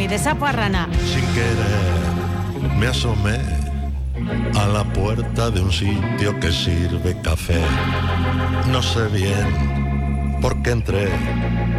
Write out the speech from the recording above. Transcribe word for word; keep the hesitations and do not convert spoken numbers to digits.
de sapo a rana. Sin querer me asomé a la puerta de un sitio que sirve café. No sé bien por qué entré,